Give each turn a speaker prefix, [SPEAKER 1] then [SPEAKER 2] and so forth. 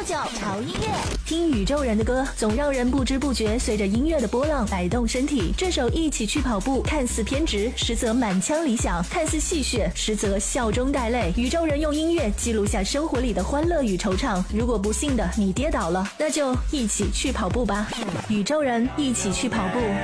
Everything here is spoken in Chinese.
[SPEAKER 1] 脚潮音乐，听宇宙人的歌，总让人不知不觉随着音乐的波浪摆动身体。这首《一起去跑步》看似偏执，实则满腔理想；看似戏谑，实则笑中带泪。宇宙人用音乐记录下生活里的欢乐与惆怅。如果不幸的你跌倒了，那就一起去跑步吧。宇宙人一起去跑步。